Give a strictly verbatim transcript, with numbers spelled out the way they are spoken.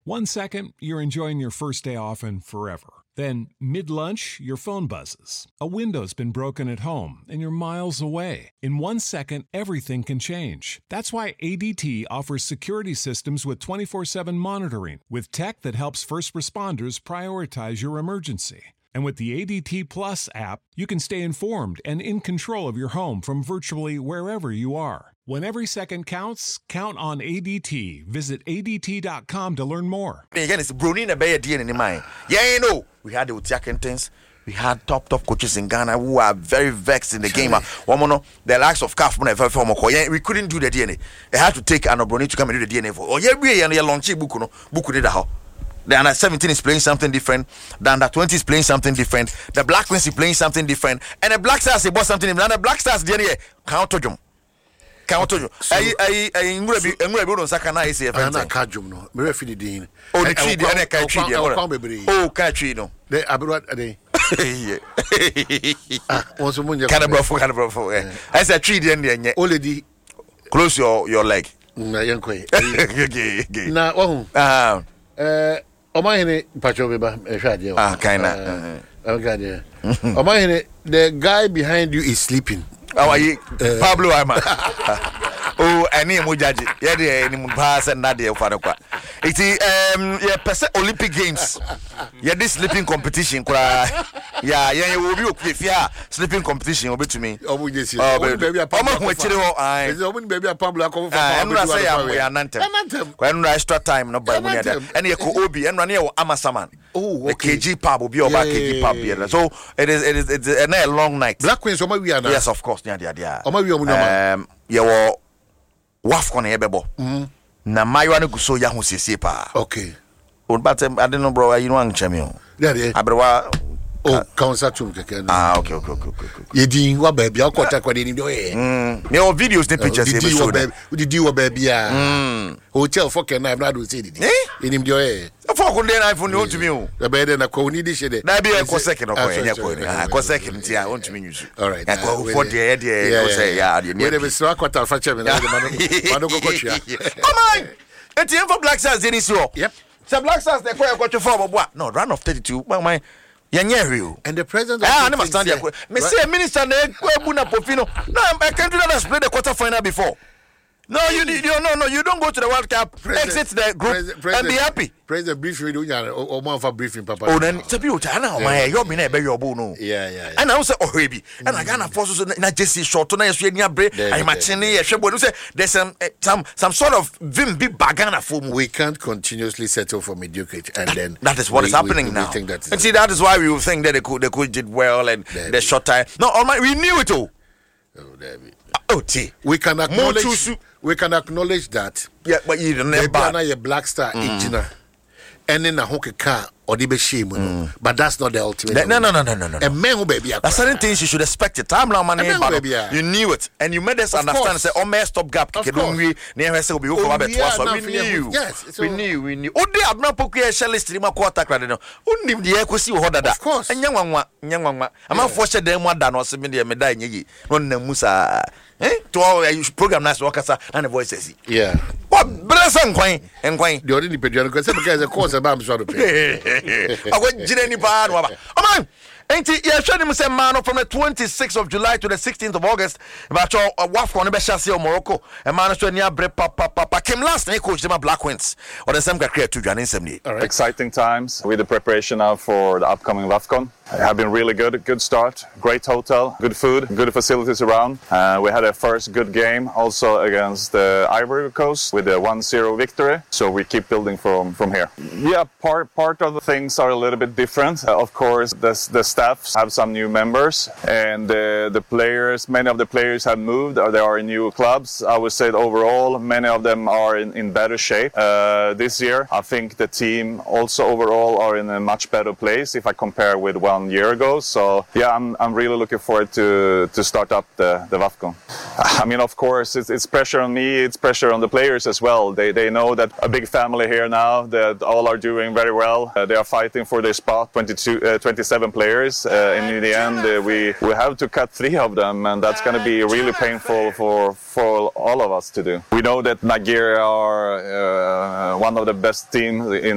One second, you're enjoying your first day off and forever. Then, mid-lunch, your phone buzzes. A window's been broken at home, and you're miles away. In one second, everything can change. That's why A D T offers security systems with twenty-four seven monitoring, with tech that helps first responders prioritize your emergency. And with the A D T Plus app, you can stay informed and in control of your home from virtually wherever you are. When every second counts, count on A D T. Visit A D T dot com to learn more. Again, it's Bruni and a Bay D in mind. Yeah, you know, we had the Utiakentins. We had top, top coaches in Ghana who are very vexed in the game. One more, the likes of Caf, we couldn't do the D N A. They had to take an Obroni to come and do the D N A for. Oh, yeah, we are launching Bukuno, Buku did how. The under seventeen is playing something different. The under twenty is playing something different. The Black Queens is playing something different. And the Black Stars, they bought something different. And the Black Stars, D N A, count to them. Count to you. I, I, I, I'm going to be, I'm going to be on Sakana. I say, I'm not catching no. Me refi the dean. Oh, the tree, the other tree. Oh, country no. They abroad they. Ah, once a month. Canabro, Canabro. I said tree the end. Already close your your leg. Na yankwe. Na oh. Ah. Eh, o ma hene pacho beba e hwa je. Ah, kinda. Okay. O ma hene the guy behind you is sleeping. How are you, uh, Pablo Ama? Oh, I need more judge. Yeah, the any pass and not the Faroka. It's um, yeah, percent Olympic Games. Yeah, this sleeping competition. Yeah, yeah, you will be okay. Yeah, sleeping competition will be to me. Oh, we just oh, baby, Pablo. I. It's only baby Pablo. I'm not saying we are Nantem. Nantem. When extra time, no by money. And you could Obi and run here Amasaman. Oh, okay. K G Pub will be over K G Pub. So it is, it is, it's a long night. Black Queens, we are. Yes, of course. Yeah, yeah, yeah. Um, yeah, well, Wafcon ebebo. Mm. Na mayo no guso ya ho sese pa. Okay. But I don't know, bro, you know an champion. Yeah, yeah. Abrewa oh, council tum keke. Ah, okay, okay, okay, okay. Ye din wa baby akota kwa ni do eh. Mm. Me o videos the pictures e be show. We di wa baby ah. Mm. Hotel for Ken na na do say di. Eh? Enim do eh. For ko den iPhone no to me o. The be na ko ni di shede. Na be e ko second ko e ko ni. Ah, ko second ti a on to me use. All right. Ko for the the go say ya. We dey be so kwata fa che me na de mano go go tua. Come on. Etien for Black Stars dey so. Yep. So Black Stars they go go to four bobo. No, run of thirty-two. My and the president of ah, I understand you. Me say minister na ebu na Pofino. No, I can't do that. Let's play the quarter final before. No, you, you no no you don't go to the World Cup. President, exit the group and be happy. President briefing do ya o man for briefing papa. Oh, then tell you na my you be na be your bo no. Yeah, yeah. And I say oh baby. And I Ghana force na Jesse short na yesu ania bre. I machine ye hwebo no say there's some some some sort of vim big bagana for me. We can't continuously settle for mediocrity and then that is what we, is happening we, we, now. We think that is and see that is why we think that they could they could did well and the short time. No, all my we knew it all. Oh, David. Oh, T. We can acknowledge. We can acknowledge that. Yeah, but you don't know. Maybe a Black Star engineer, and then a hockey car or the shame. But that's not the ultimate. No, no, no, no, no, no. A man who baby. That's certain things you should expect. It. Time now, man. You knew it, and you made us understand. Say, oh, man, stop gap. Of course. We never say we will come back twice. We knew. Yes, we knew. We knew. Oh, they have not put a shell list in my quarter credit. Who knew the echo see what that? Of course. And young one, young one. I'm not forced them one done or something. They made that. One Musa. Eh? To all you program nice workers and the voices. Yeah. What bless and quain and quain. The ordinary pediatric because of course I'm sure to pay. I went Jenny Bad. Oh man. Ain't it? Yeah, showing him say man from the twenty-sixth of July to the sixteenth of August. About your Wafcon the best of Morocco. A man is near Bre Papa Papa came last night coach them Black Queens. Or the same create to Jan in seventy. Exciting times with the preparation now for the upcoming Wafcon. It have been really good, good start, great hotel, good food, good facilities around. Uh, we had a first good game also against the uh, Ivory Coast with a one zero victory. So we keep building from, from here. Yeah, part part of the things are a little bit different. Uh, of course, the, the staff have some new members and uh, the players, many of the players have moved or they are in new clubs. I would say that overall, many of them are in, in better shape uh, this year. I think the team also overall are in a much better place if I compare with one year ago. So yeah, I'm I'm really looking forward to to start up the the Wafcon. I mean, of course, it's, it's pressure on me. It's pressure on the players as well. They they know that a big family here now. That all are doing very well. Uh, they are fighting for their spot. twenty-two, uh, twenty-seven players. Uh, and in the end, uh, we we have to cut three of them, and that's going to be really painful for for all of us to do. We know that Nigeria are uh, one of the best teams in